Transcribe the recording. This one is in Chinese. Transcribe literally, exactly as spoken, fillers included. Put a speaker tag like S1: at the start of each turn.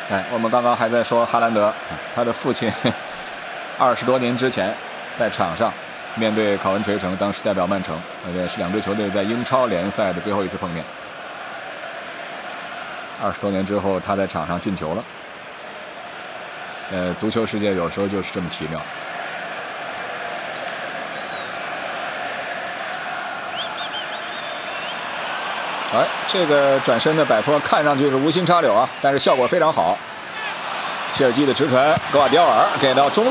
S1: 哎，我们刚刚还在说哈兰德，他的父亲二十多年之前在场上面对考文垂城，当时代表曼城，而且是两支球队在英超联赛的最后一次碰面。二十多年之后，他在场上进球了。呃，足球世界有时候就是这么奇妙。哎，这个转身的摆脱看上去是无心插柳啊，但是效果非常好。切尔基的直传，格瓦迪奥尔给到中路。